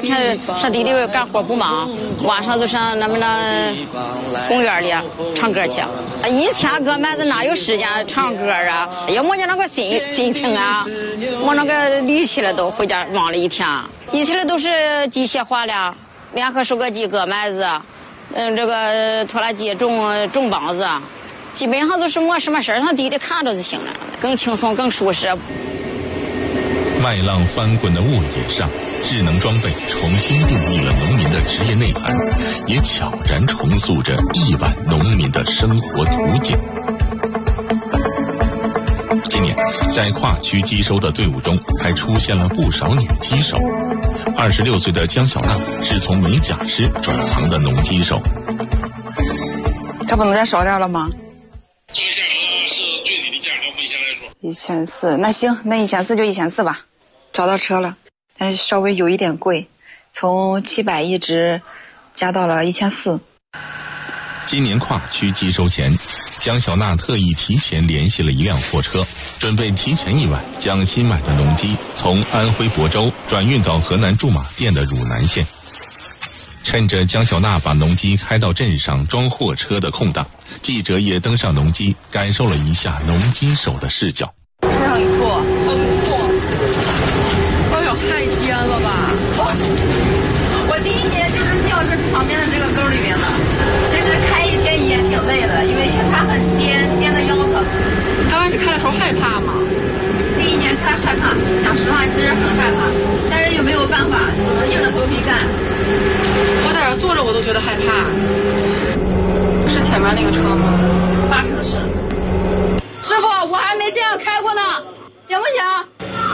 天上地里干活不忙，晚上就上咱们那公园里唱歌去。以前搁麦子哪有时间唱歌啊？也没那个心情啊，没那个力气了，都回家忙了一天。以前的都是机械化了，联合收割机割麦子，这个拖拉机种帮子，基本上都是没什么事，上地里看着就行了，更轻松更舒适。 麦浪翻滚的沃野上，智能装备重新定义了农民的职业内涵，也悄然重塑着亿万农民的生活图景。今年，在跨区机收的队伍中，还出现了不少女机手。26岁的江小娜是从美甲师转行的农机手。 这不能再少点了吗？ 这个价格是对你的价格，目前来说。 1400，那行，那1400就1400吧。找到车了，但是稍微有一点贵，从700一直加到了1400。 今年跨区机收前，江小娜特意提前联系了一辆货车，准备提前1晚将新买的农机从安徽亳州转运到河南驻马店的汝南县。趁着江小娜把农机开到镇上装货车的空档，记者也登上农机，感受了一下农机手的视角。 这样一破，哎呦，太颠了吧！我第一年就是掉这旁边的这个沟里面的。其实开一天也挺累的，因为它很颠的腰疼。刚开始开的时候害怕吗？第一年开害怕，讲实话，其实很害怕，但是又没有办法，只能硬着头皮干。我在这坐着我都觉得害怕。是前面那个车吗？8成是。师傅，我还没这样开过呢，行不行？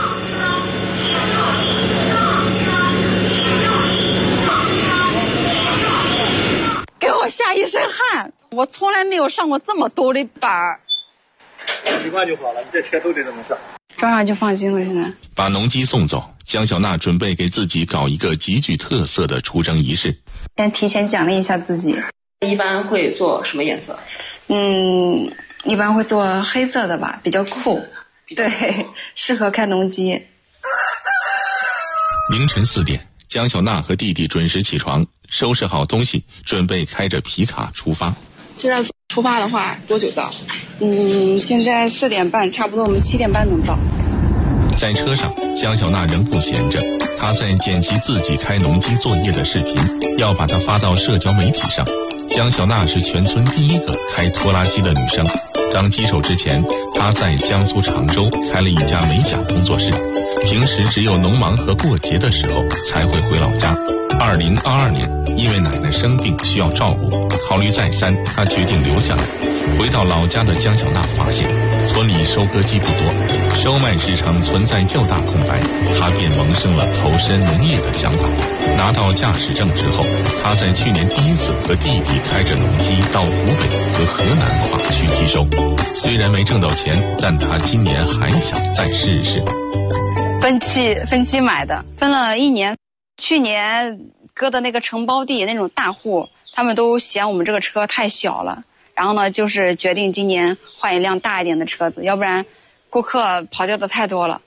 给我吓一身汗，我从来没有上过这么陡的板儿。 习惯就好了，这车都得这么上。 装上就放心了。现在把农机送走，江小娜准备给自己搞一个极具特色的出征仪式。 先提前奖励一下自己。 一般会做什么颜色？ 一般会做黑色的吧，比较酷，对，适合开农机。 凌晨4点，江小娜和弟弟准时起床，收拾好东西，准备开着皮卡出发。 现在出发的话多久到？ 现在4点半，差不多我们7点半能到。 在车上，江小娜仍不闲着，她在剪辑自己开农机作业的视频，要把它发到社交媒体上。江小娜是全村第一个开拖拉机的女生。当机手之前，她在江苏常州开了一家美甲工作室，平时只有农忙和过节的时候才会回老家。2022年，因为奶奶生病需要照顾，考虑再三，她决定留下来。回到老家的江小娜发现，村里收割机不多，收麦市场存在较大空白，她便萌生了投身农业的想法。拿到驾驶证之后，她在去年第一次和弟弟开着农机到湖北和河南跨区机收。虽然没挣到钱，但她今年还想再试试。 分期买的，分了1年。去年割的那个承包地那种大户，他们都嫌我们这个车太小了，然后呢，就是决定今年换一辆大一点的车子，要不然顾客跑掉的太多了。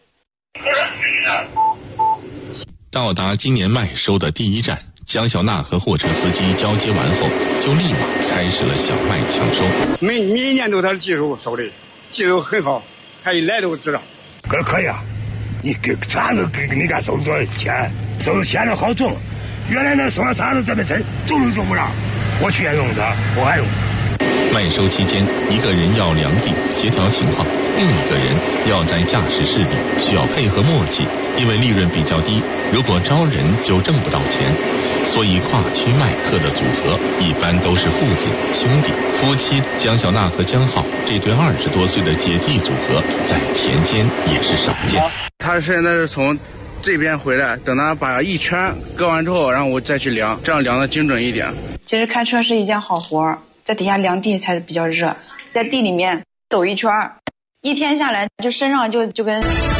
到达今年麦收的第一站，江小娜和货车司机交接完后，就立马开始了小麦抢收。 每年都他的技术收的，技术很好，还一来都知道。 可以啊，你给铲子给你看收了多少钱？收了钱了好种，原来那收了铲子这么深，种不上。我去年用的，我还用。 麦收期间，一个人要量地协调情况，另一个人要在驾驶室里需要配合默契，因为利润比较低，如果招人就挣不到钱。所以跨区麦客的组合一般都是父子、兄弟、夫妻。江小娜和江浩这对20多岁的姐弟组合，在田间也是少见。 他现在是从这边回来，等他把一圈割完之后，然后我再去量，这样量的精准一点。 其实开车是一件好活，在底下量地才是比较热，在地里面走一圈，一天下来就身上就跟